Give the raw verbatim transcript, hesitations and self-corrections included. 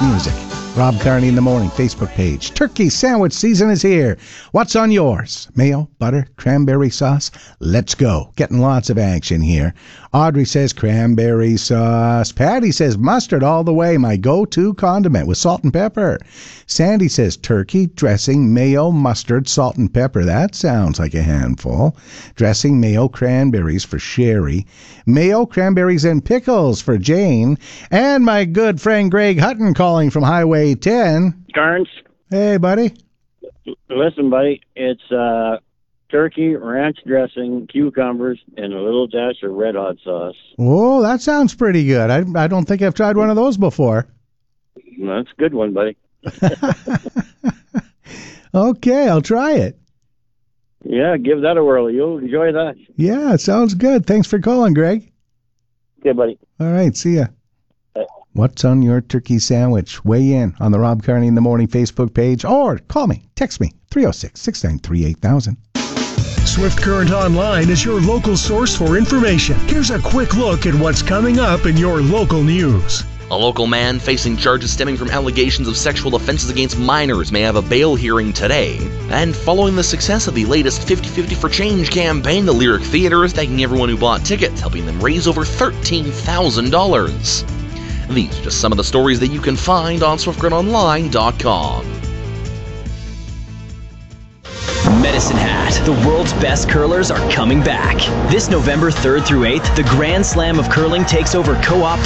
music. Rob Carney in the Morning Facebook page. Turkey sandwich season is here. What's on yours? Mayo, butter, cranberry sauce? Let's go. Getting lots of action here. Audrey says cranberry sauce. Patty says mustard all the way, my go-to condiment with salt and pepper. Sandy says turkey, dressing, mayo, mustard, salt and pepper. That sounds like a handful. Dressing, mayo, cranberries for Sherry. Mayo, cranberries, and pickles for Jane. And my good friend Greg Hutton calling from Highway ten. Carnes. Hey, buddy. Listen, buddy, it's uh, turkey, ranch dressing, cucumbers, and a little dash of red hot sauce. Oh, that sounds pretty good. I, I don't think I've tried one of those before. That's a good one, buddy. Okay, I'll try it. Yeah, give that a whirl. You'll enjoy that. Yeah, sounds good. Thanks for calling, Greg. Okay, buddy. All right, see ya. Bye. What's on your turkey sandwich? Weigh in on the Rob Carney in the Morning Facebook page or call me, text me, three oh six, six nine three, eight thousand. Swift Current Online is your local source for information. Here's a quick look at what's coming up in your local news. A local man facing charges stemming from allegations of sexual offenses against minors may have a bail hearing today. And following the success of the latest fifty fifty for Change campaign, the Lyric Theater is thanking everyone who bought tickets, helping them raise over thirteen thousand dollars. These are just some of the stories that you can find on swift current online dot com. Medicine Hat. The world's best curlers are coming back. This November third through eighth, the Grand Slam of Curling takes over Co-op